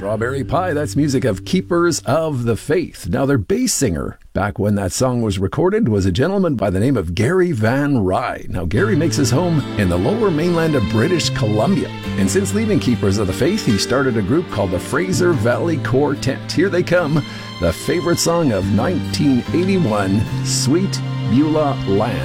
Strawberry Pie, that's music of Keepers of the Faith. Now, their bass singer, back when that song was recorded, was a gentleman by the name of Gary Van Rye. Now, Gary makes his home in the lower mainland of British Columbia. And since leaving Keepers of the Faith, he started a group called the Fraser Valley Quartet. Here they come, the favorite song of 1981, Sweet Beulah Land.